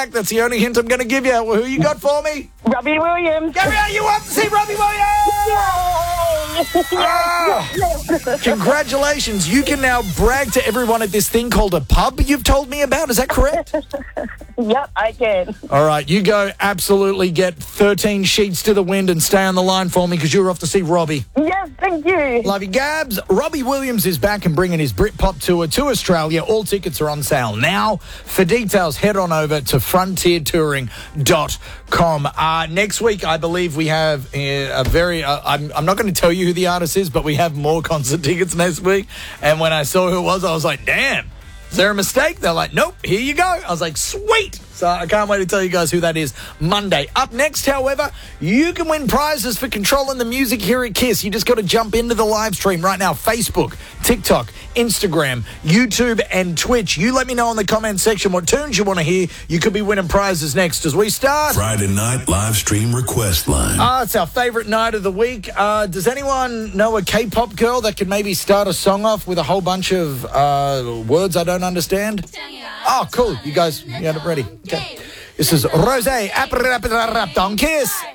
back. That's the only hint I'm going to give you. Well, who you got for me? Robbie Williams. Gabrielle, you want to see Robbie Williams? Congratulations. You can now brag to everyone at this thing called a pub you've told me about. Is that correct? Yep, I can. All right, you go absolutely get 13 sheets to the wind and stay on the line for me because you're off to see Robbie. Yes, thank you. Love you, Gabs. Robbie Williams is back and bringing his Britpop tour to Australia. All tickets are on sale now. For details, head on over to frontiertouring.com. Next week, I believe we have a very... I'm not going to tell you who the artist is, but we have more concert tickets next week. And when I saw who it was, I was like, damn. Is there a mistake? They're like, nope, here you go. I was like, sweet. So I can't wait to tell you guys who that is Monday. Up next, however, you can win prizes for controlling the music here at KISS. You just got to jump into the live stream right now. Facebook, TikTok, Instagram, YouTube, and Twitch. You let me know in the comment section what tunes you want to hear. You could be winning prizes next as we start. Friday night live stream request line. It's our favorite night of the week. Does anyone know a K-pop girl that could maybe start a song off with a whole bunch of words I don't understand? Oh, cool. You guys, you got it ready. Okay. This is Rosé, on KISS.